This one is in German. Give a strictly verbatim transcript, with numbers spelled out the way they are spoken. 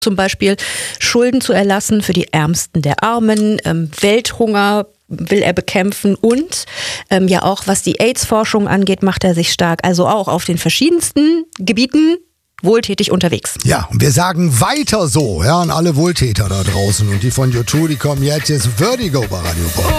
zum Beispiel Schulden zu erlassen für die Ärmsten der Armen, ähm, Welthunger will er bekämpfen und ähm, ja auch was die AIDS-Forschung angeht, macht er sich stark. Also auch auf den verschiedensten Gebieten wohltätig unterwegs. Ja, und wir sagen weiter so, ja, an alle Wohltäter da draußen. Und die von U zwei, die kommen jetzt, jetzt Vertigo bei Radio Bob.